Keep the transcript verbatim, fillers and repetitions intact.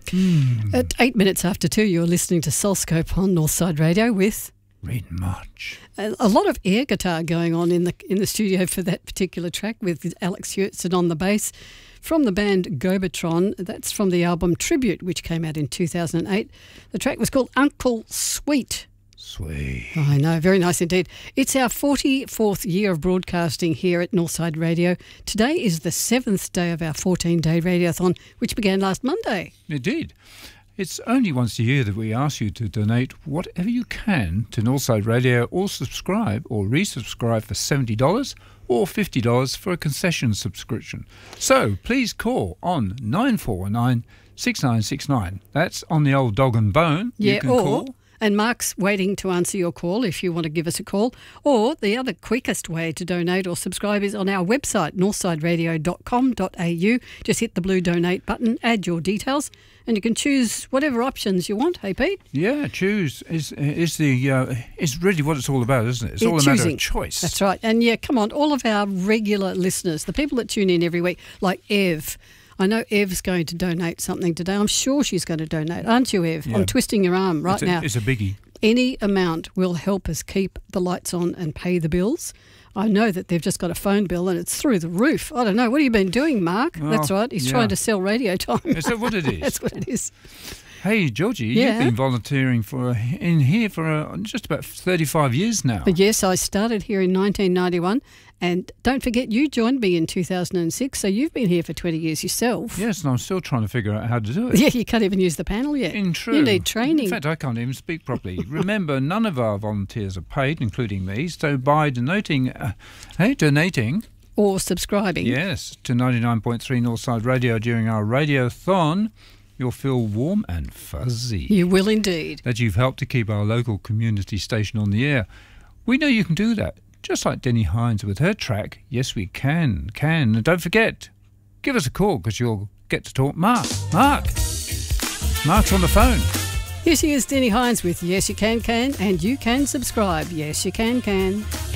Mm. At eight minutes after two, you're listening to Soulscope on Northside Radio with Reed March. A, a lot of air guitar going on in the in the studio for that particular track with Alex Hurtson on the bass from the band Gobatron. That's from the album Tribute, which came out in two thousand eight. The track was called Uncle Sweet. Sweet. I know, very nice indeed. It's our forty-fourth year of broadcasting here at Northside Radio. Today is the seventh day of our fourteen-day radiothon, which began last Monday. It did. It's only once a year that we ask you to donate whatever you can to Northside Radio, or subscribe or resubscribe for seventy dollars or fifty dollars for a concession subscription. So please call on nine four one nine, six nine six nine. That's on the old dog and bone. Yeah, you can or... call. And Mark's waiting to answer your call if you want to give us a call. Or the other quickest way to donate or subscribe is on our website, northside radio dot com dot a u. Just hit the blue donate button, add your details, and you can choose whatever options you want. Hey, Pete? Yeah, choose is is the uh, is really what it's all about, isn't it? It's Yeah, all a choosing. matter of choice. That's right. And yeah, come on, all of our regular listeners, the people that tune in every week, like Ev. I know Ev's going to donate something today. I'm sure she's going to donate. Aren't you, Ev? Yeah. I'm twisting your arm right it's a, now. It's a biggie. Any amount will help us keep the lights on and pay the bills. I know that they've just got a phone bill and it's through the roof. I don't know. What have you been doing, Mark? Well, That's right. He's yeah. trying to sell radio time. Is that what it is? That's what it is. Hey, Georgie, Yeah. you've been volunteering for in here for uh, just about thirty-five years now. But yes, I started here in nineteen ninety-one. And don't forget, you joined me in two thousand six, so you've been here for twenty years yourself. Yes, and I'm still trying to figure out how to do it. Yeah, you can't even use the panel yet. In true. You need training. In fact, I can't even speak properly. Remember, none of our volunteers are paid, including me. So by donating, uh, hey, donating, Or subscribing. yes, to ninety-nine point three Northside Radio during our radiothon, you'll feel warm and fuzzy You will indeed. that you've helped to keep our local community station on the air. We know you can do that. Just like Denny Hines with her track, Yes We Can, Can. And don't forget, give us a call because you'll get to talk. Mark, Mark, Mark's on the phone. Here she is, Denny Hines with Yes You Can Can, and you can subscribe. Yes You Can Can.